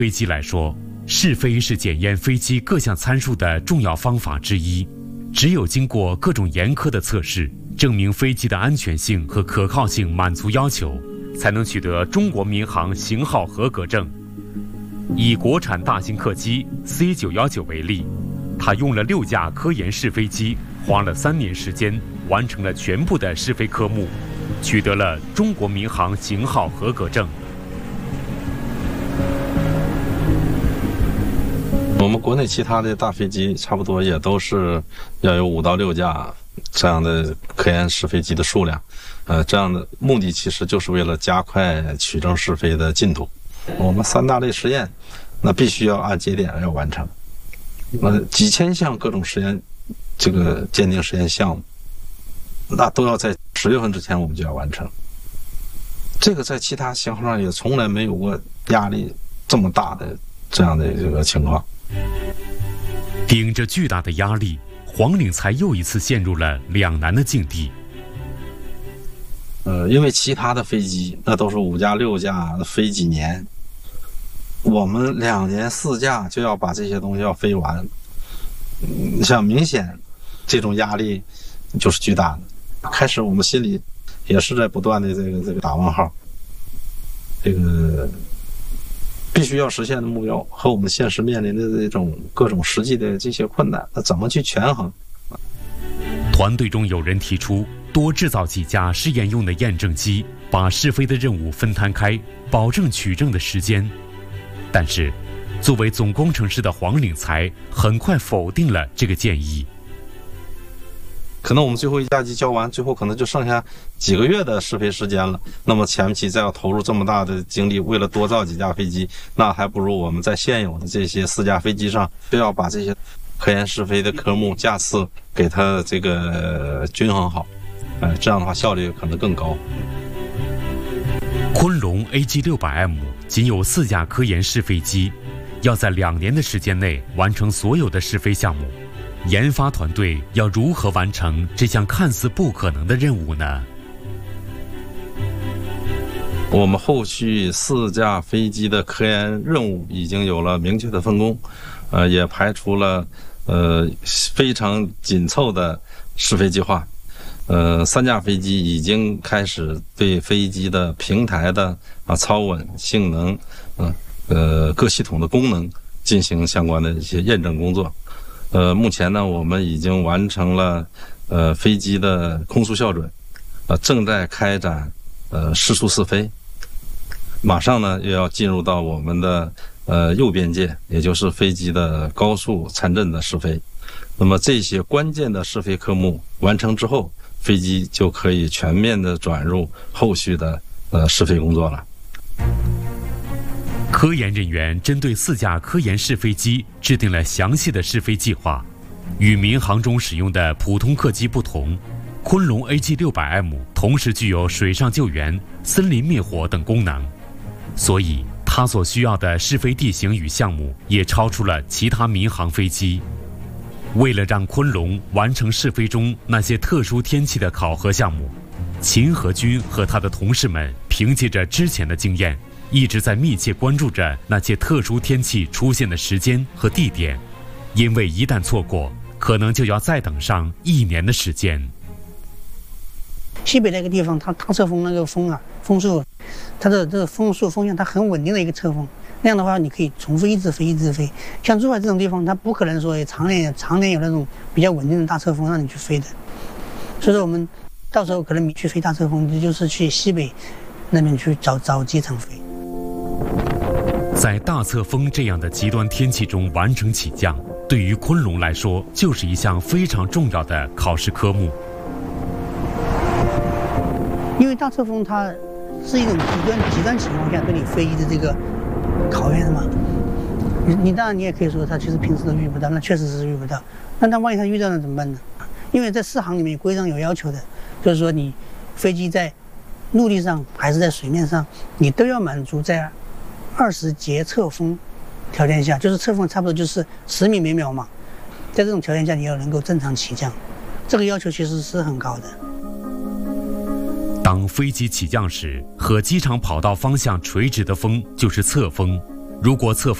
飞机来说，试飞是检验飞机各项参数的重要方法之一。只有经过各种严苛的测试，证明飞机的安全性和可靠性满足要求，才能取得中国民航型号合格证。以国产大型客机 C919 为例，它用了6架科研试飞机，花了3年时间，完成了全部的试飞科目，取得了中国民航型号合格证。 我们国内其他的大飞机差不多也都是要有5到6架这样的科研试飞机的数量，这样的目的其实就是为了加快取证试飞的进度。我们3大类实验，那必须要按节点要完成，几千项各种实验，这个鉴定实验项目，那都要在10月份之前我们就要完成。这个在其他型号上也从来没有过压力这么大的这样的这个情况。 顶着巨大的压力，黄岭才又一次陷入了两难的境地。 因为其他的飞机那都是5架6架飞几年，我们2年4架就要把这些东西要飞完，像明显这种压力就是巨大的。开始我们心里也是在不断的这个打问号，这个必须要实现的目标和我们现实面临的这种各种实际的这些困难，那怎么去权衡？ 团队中有人提出多制造几架试验用的验证机，把试飞的任务分摊开，保证取证的时间。但是，作为总工程师的黄岭才很快否定了这个建议。 可能我们最后1架机交完，最后可能就剩下几个月的试飞时间了。那么前期再要投入这么大的精力，为了多造几架飞机，那还不如我们在现有的这些4架飞机上，就要把这些科研试飞的科目架次给它这个均衡好，这样的话效率可能更高。 昆龙 AG600M 仅有4架科研试飞机，要在2年的时间内完成所有的试飞项目。研发团队要如何完成这项看似不可能的任务呢？ 我们后续4架飞机的科研任务已经有了明确的分工，也排除了非常紧凑的试飞计划。3架飞机已经开始对飞机的平台的操稳、性能、各系统的功能进行相关的一些验证工作。目前呢，我们已经完成了飞机的空速校准，正在开展试速试飞，马上呢又要进入到我们的右边界，也就是飞机的高速参阵的试飞。那么这些关键的试飞科目完成之后，飞机就可以全面的转入后续的试飞工作了。 科研人员针对4架科研试飞机制定了详细的试飞计划。与民航中使用的普通客机不同，昆龙 AG600M 同时具有水上救援、森林灭火等功能，所以它所需要的试飞地形与项目也超出了其他民航飞机。为了让昆龙完成试飞中那些特殊天气的考核项目，秦河军和他的同事们凭借着之前的经验，一直在密切关注着那些特殊天气出现的时间和地点，因为一旦错过，可能就要再等上1年的时间。 西北那个地方，它大侧风那个风风速，它的这个风速风向它很稳定的一个侧风，那样的话你可以重复一直飞。像珠海这种地方，它不可能说常年有那种比较稳定的大侧风让你去飞的，所以说我们到时候可能去飞大侧风，就是去西北那边去找机场飞。 在大侧风这样的极端天气中完成起降，对于昆龙来说就是一项非常重要的考试科目。 因为大侧风它是一种极端情况下对你飞机的这个考验嘛。你当然你也可以说它其实平时都遇不到，那确实是遇不到。那万一它遇到了怎么办呢？因为在4航里面规章有要求的，就是说你飞机在陆地上还是在水面上，你都要满足在20节侧风条件下，就是侧风差不多就是10米每秒嘛，在这种条件下你要能够正常起降，这个要求其实是很高的。 当飞机起降时，和机场跑道方向垂直的风就是侧风， 如果侧风